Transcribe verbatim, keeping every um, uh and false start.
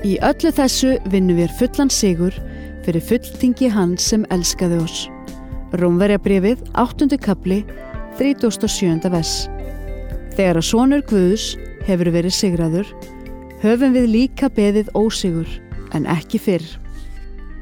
Í öllu þessu vinnum við fullan sigur fyrir fulltingi hans sem elskaði oss. Rómverjabréfið, áttundi kafli, þrítugasta og sjöunda vers. Þegar að sonur Guðs hefur verið sigraður, höfum við líka beðið ósigur, en ekki fyrr.